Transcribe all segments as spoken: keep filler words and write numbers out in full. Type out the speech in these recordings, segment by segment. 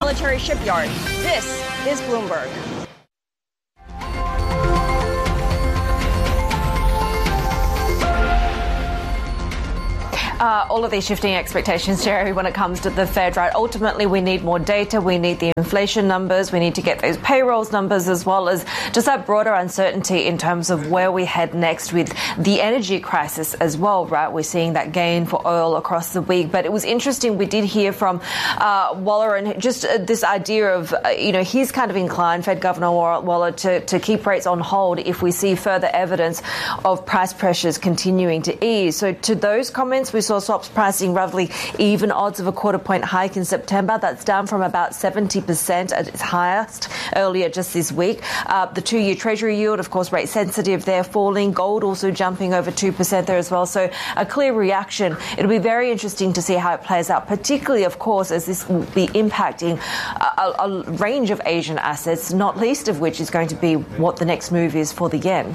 military shipyard. This is Bloomberg. Uh, all of these shifting expectations, Jerry, when it comes to the Fed, right? Ultimately, we need more data. We need the inflation numbers. We need to get those payrolls numbers, as well as just that broader uncertainty in terms of where we head next with the energy crisis as well, right? We're seeing that gain for oil across the week. But it was interesting. We did hear from uh, Waller and just uh, this idea of, uh, you know, he's kind of inclined, Fed Governor Waller, to, to keep rates on hold if we see further evidence of price pressures continuing to ease. So to those comments, we saw swaps pricing roughly even odds of a quarter point hike in September. That's down from about seventy percent at its highest earlier just this week. Uh, the two-year Treasury yield, of course, rate sensitive there, falling. Gold also jumping over two percent there as well. So a clear reaction. It'll be very interesting to see how it plays out, particularly, of course, as this will be impacting a, a range of Asian assets, not least of which is going to be what the next move is for the yen.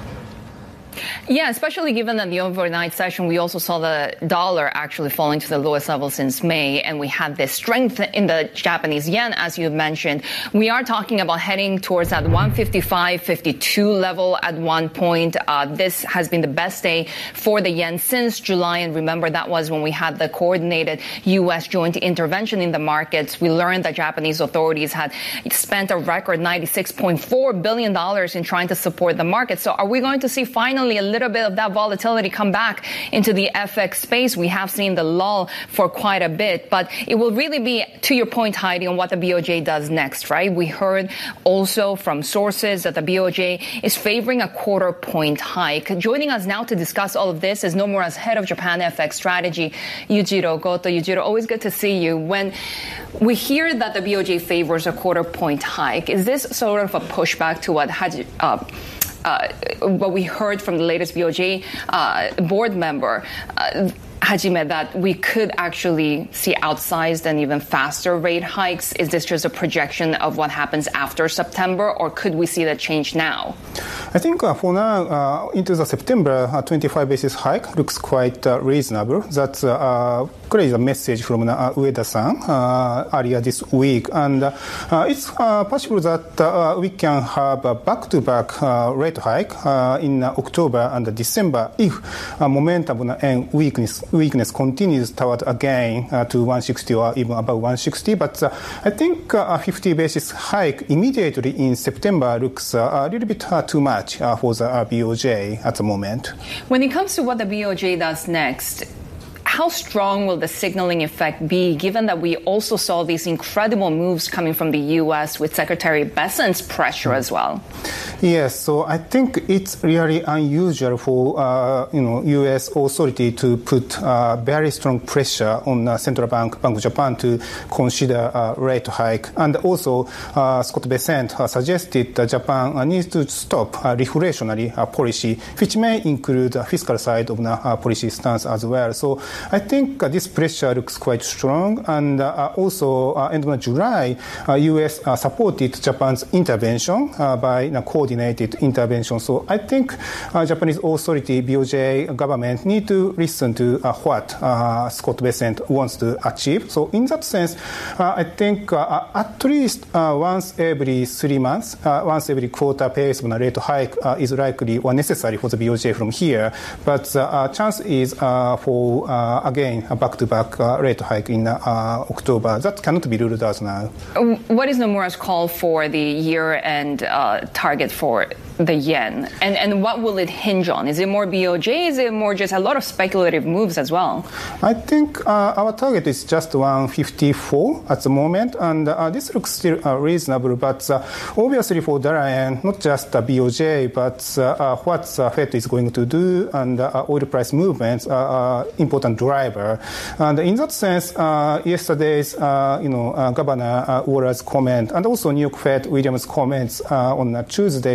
Yeah, especially given that the overnight session, we also saw the dollar actually falling to the lowest level since May, and we had this strength in the Japanese yen, as you mentioned. We are talking about heading towards that one fifty-five fifty-two level at one point. Uh, this has been the best day for the yen since July, and remember that was when we had the coordinated U S joint intervention in the markets. We learned that Japanese authorities had spent a record ninety-six point four billion dollars in trying to support the market. So are we going to see finally a little bit of that volatility come back into the F X space? We have seen the lull for quite a bit, but it will really be, to your point, Heidi, on what the B O J does next, right? We heard also from sources that the B O J is favoring a quarter point hike. Joining us now to discuss all of this is Nomura's head of Japan F X strategy, Yujiro Goto. Yujiro, always good to see you. When we hear that the B O J favors a quarter point hike, is this sort of a pushback to what Haji, uh, Uh, what we heard from the latest B O J uh, board member, uh, Hajime, that we could actually see outsized and even faster rate hikes? Is this just a projection of what happens after September, or could we see that change now? I think uh, for now, uh, into the September uh, twenty-five basis hike looks quite uh, reasonable. That's uh, clearly a message from uh, Ueda-san uh, earlier this week. And uh, uh, it's uh, possible that uh, we can have a back-to-back uh, rate hike uh, in uh, October and December if uh, momentum and weakness weakness continues toward again uh, to one sixty or even above one sixty. But uh, I think uh, a fifty basis hike immediately in September looks uh, a little bit uh, too much uh, for the uh, B O J at the moment. When it comes to what the B O J does next, how strong will the signaling effect be, given that we also saw these incredible moves coming from the U S with Secretary Bessent's pressure as well? Yes, so I think it's really unusual for uh, you know U S authority to put uh, very strong pressure on uh, Central Bank, Bank of Japan, to consider a rate hike. And also, uh, Scott Bessent uh, suggested that Japan uh, needs to stop uh, reflationary uh, policy, which may include the fiscal side of the uh, policy stance as well. So I think uh, this pressure looks quite strong. And uh, also, uh, end of July, uh, U S uh, supported Japan's intervention uh, by uh, coordinated intervention. So I think uh, Japanese authority, B O J government, need to listen to uh, what uh, Scott Bessent wants to achieve. So in that sense, uh, I think uh, at least uh, once every three months, uh, once every quarter pace of a rate hike uh, is likely or necessary for the B O J from here. But the uh, chance is uh, for, uh, again, a back-to-back uh, rate hike in uh, October. That cannot be ruled out now. What is Nomura's call for the year-end uh, target for the yen? And and what will it hinge on? Is it more B O J? Is it more just a lot of speculative moves as well? I think uh, our target is just one fifty-four at the moment, and uh, this looks still uh, reasonable. But uh, obviously for dollar yen, not just the B O J, but uh, what the Fed is going to do, and uh, oil price movements are uh, important driver. And in that sense, uh, yesterday's uh, you know uh, Governor uh, Waller's comment, and also New York Fed Williams' comments uh, on uh, Tuesday suggest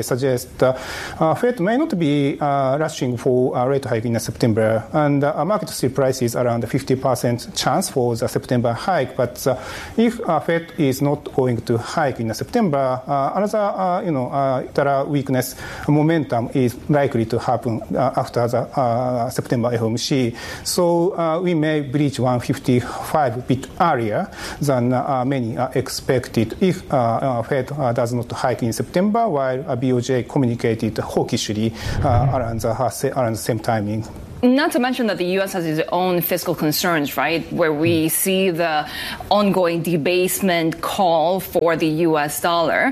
suggest uh, uh, Fed may not be uh, rushing for a rate hike in September, and uh, market still prices around fifty percent chance for the September hike. But uh, if uh, Fed is not going to hike in September, uh, another uh, you know uh, dollar weakness momentum is likely to happen uh, after the uh, September F O M C. So uh, we may breach one fifty-five a bit earlier than uh, many uh, expected if uh, uh, Fed uh, does not hike in September, while uh, B O J communicated hawkishly uh, around, the, uh, around the same timing. Not to mention that the U S has its own fiscal concerns, right, where we see the ongoing debasement call for the U S dollar.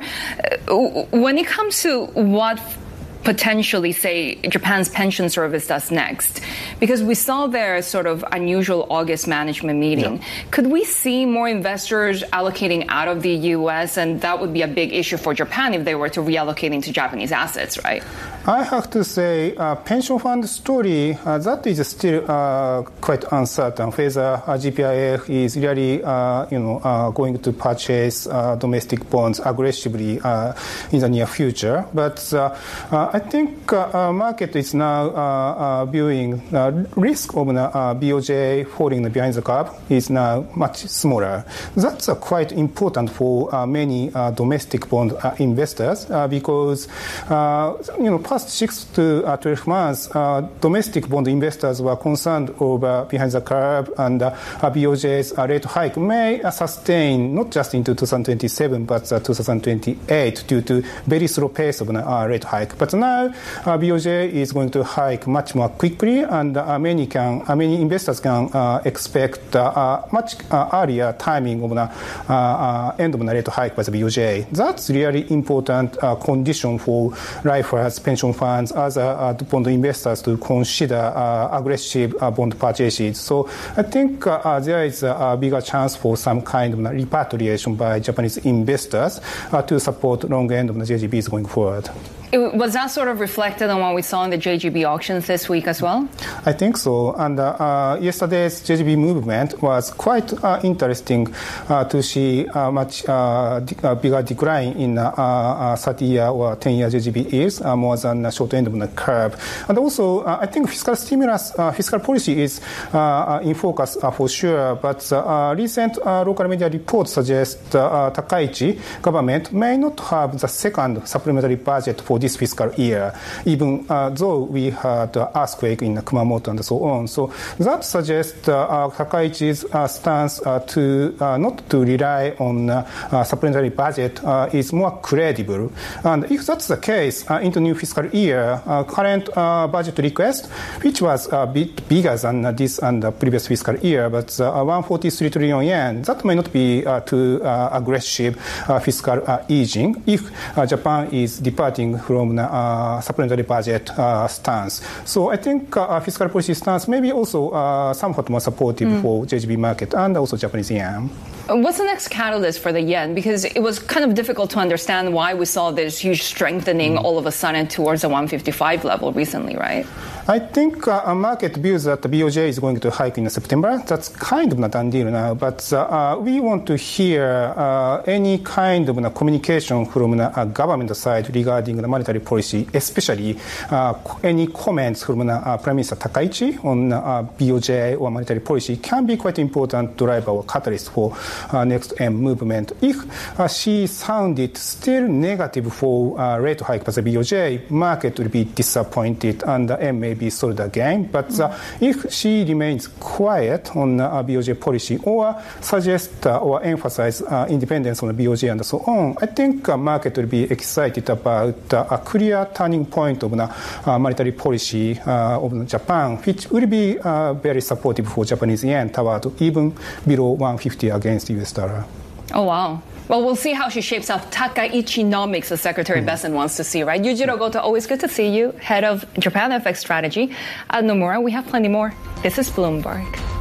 When it comes to what potentially, say, Japan's pension service does next, because we saw their sort of unusual August management meeting. Yeah. Could we see more investors allocating out of the U S, and that would be a big issue for Japan if they were to reallocate into Japanese assets, right? I have to say, uh, pension fund story, uh, that is still uh, quite uncertain. Whether uh, G P I F is really, uh, you know, uh, going to purchase uh, domestic bonds aggressively uh, in the near future. But uh, uh, I think uh, uh, market is now uh, uh, viewing uh, risk of uh, B O J falling behind the curve is now much smaller. That's uh, quite important for uh, many uh, domestic bond uh, investors uh, because, uh, you know, past six to uh, twelve months, uh, domestic bond investors were concerned over behind the curve, and uh, B O J's uh, rate hike may uh, sustain not just into two thousand twenty-seven but uh, two thousand twenty-eight due to very slow pace of uh, rate hike. But now uh, B O J is going to hike much more quickly, and uh, many can, uh, many investors can uh, expect uh, uh, much uh, earlier timing of the uh, uh, end of the rate hike by the B O J. That's really important uh, condition for lifers, pension funds, other uh, bond investors to consider uh, aggressive uh, bond purchases. So I think uh, uh, there is a bigger chance for some kind of repatriation by Japanese investors uh, to support long end of the J G Bs going forward. It, was that sort of reflected on what we saw in the J G B auctions this week as well? I think so. And uh, uh, yesterday's J G B movement was quite uh, interesting uh, to see a much uh, de- uh, bigger decline in uh, uh, thirty-year or ten-year J G B yields, uh, more than the short end of the curve. And also, uh, I think fiscal stimulus, uh, fiscal policy is uh, in focus uh, for sure. But uh, recent uh, local media reports suggest uh, Takaichi government may not have the second supplementary budget for this fiscal year, even uh, though we had uh, earthquake in Kumamoto and so on. So that suggests uh, uh, Takaichi's uh, stance uh, to uh, not to rely on uh, uh, supplementary budget uh, is more credible. And if that's the case, uh, into new fiscal year, uh, current uh, budget request, which was a bit bigger than uh, this and the previous fiscal year, but uh, one hundred forty-three trillion yen, that may not be uh, too uh, aggressive uh, fiscal uh, easing if uh, Japan is departing from the uh, supplementary budget uh, stance. So I think uh, fiscal policy stance may be also uh, somewhat more supportive mm. for J G B market and also Japanese yen. What's the next catalyst for the yen? Because it was kind of difficult to understand why we saw this huge strengthening mm. all of a sudden towards the one fifty-five level recently, right? I think uh, a market views that the B O J is going to hike in September. That's kind of a done deal now, but uh, we want to hear uh, any kind of uh, communication from the uh, government side regarding the monetary policy, especially uh, any comments from uh, Prime Minister Takaichi on uh, B O J or monetary policy can be quite important driver or catalyst for uh, next M movement. If uh, she sounded still negative for uh, rate hike by the B O J, market will be disappointed and the M may be sold again. But uh, if she remains quiet on uh, B O J policy or suggest uh, or emphasize uh, independence on the B O J and so on, I think uh, market will be excited about uh, a clear turning point of the uh, monetary policy uh, of Japan, which will be uh, very supportive for Japanese yen toward even below one fifty against U S dollar. Oh, wow. Well, we'll see how she shapes up. Takaichinomics, as Secretary mm. Bessent wants to see, right? Yujiro Goto, always good to see you, head of Japan F X strategy. At Nomura, we have plenty more. This is Bloomberg.